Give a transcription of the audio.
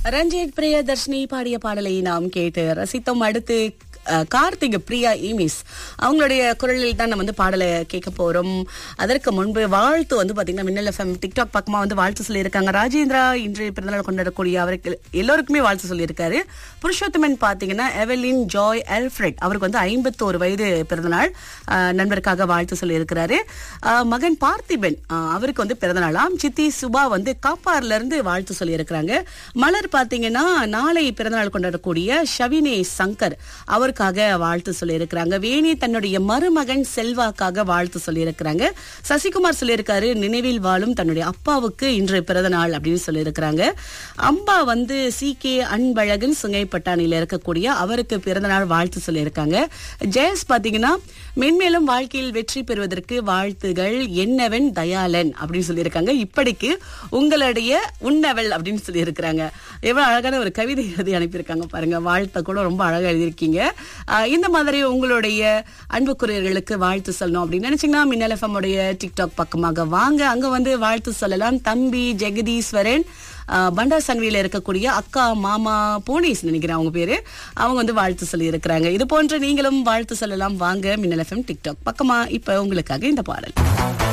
ரஞ்சித் பிரியதர்ஷினி பாடிய பாடலை நாம் கேட்டு ரசித்தோம். அடுத்து கார்த்திக் பிரியா ஈமிஸ் அவங்களுடைய குரலில் தான் நம்ம வந்து பாடலை கேட்க போறோம். அதற்கு முன்பு வாழ்த்து வந்து பாத்தீங்கன்னா மின்னல் எஃப்எம் டிக்டாக் பக்கமா வந்து வாழ்த்து சொல்லியிருக்காங்க. ராஜேந்திரா இன்றைய பிறந்தநாள் கொண்டாடக்கூடிய அவருக்கு எல்லோருக்குமே வாழ்த்து சொல்லியிருக்காரு. புருஷோத்தமன் பாத்தீங்கன்னா எவலின் ஜாய் அல்ஃபிரட் அவருக்கு வந்து 51 வயது பிறந்தநாள் நண்பருக்காக வாழ்த்து சொல்லியிருக்கிறாரு. மகன் பார்த்திபன் அவருக்கு வந்து பிறந்தநாளாம். சித்தி சுபா வந்து காப்பார்ல இருந்து வாழ்த்து சொல்லியிருக்கிறாங்க. மலர் பாத்தீங்கன்னா நாளை பிறந்தநாள் கொண்டாடக்கூடிய ஷவினே சங்கர் அவருக்காக வாழ்த்து சொல்லியிருக்கிறாங்க. வேணி தன்னுடைய மருமகன் செல்வாக்காக வாழ்த்து சொல்லியிருக்கிறாங்க. சசிகுமார் சொல்லியிருக்காரு நினைவில் வாழும் தன்னுடைய அப்பாவுக்கு இன்று பிறந்த நாள் அப்படின்னு சொல்லியிருக்கிறாங்க. அம்பா வந்து CK அன்பழகன் சுங்கைப்பட்டாணியில இருக்கக்கூடிய அவருக்கு பிறந்த நாள் வாழ்த்து சொல்லியிருக்காங்க. ஜெயஸ் பாத்தீங்கன்னா மென்மேலும் வாழ்க்கையில் வெற்றி பெறுவதற்கு வாழ்த்துகள் என்னவன் தயாளன் அப்படின்னு சொல்லியிருக்காங்க. இப்படிக்கு உங்களுடைய உன்னவள் அப்படின்னு சொல்லியிருக்கிறாங்க. எவ்வளவு அழகான ஒரு கவிதை எழுதி அனுப்பியிருக்காங்க பாருங்க. வாழ்த்த கூட ரொம்ப அழகா எழுதியிருக்கீங்க. இந்த மாதிரி உங்களுடைய அன்புக்குரியர்களுக்கு வாழ்த்து சொல்லணும் அப்படின்னு நினைச்சீங்கன்னா மின்னல் எஃப்எம் உடைய டிக்டாக் பக்கமாக வாங்க. அங்க வந்து வாழ்த்து சொல்லலாம். தம்பி ஜெகதீஸ்வரன் பண்டார் சங்கரியில இருக்கக்கூடிய அக்கா மாமா போனீஸ் நினைக்கிறேன் அவங்க பேரு, அவங்க வந்து வாழ்த்து சொல்லி இருக்கிறாங்க. இது போன்ற நீங்களும் வாழ்த்து சொல்லலாம். வாங்க மின்னல் எஃப்எம் டிக்டாக் பக்கமா. இப்ப உங்களுக்காக இந்த பாடல்.